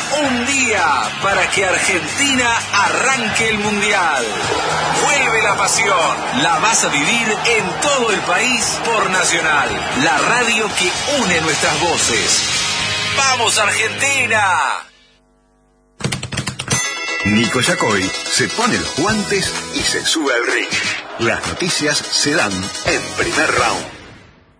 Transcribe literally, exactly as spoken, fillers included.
un día para que Argentina arranque el Mundial. Vuelve la pasión. La vas a vivir en todo el país por Nacional, la radio que une nuestras voces. ¡Vamos, Argentina! Nico Yacoy se pone los guantes y se sube al ring. Las noticias se dan en Primer Round.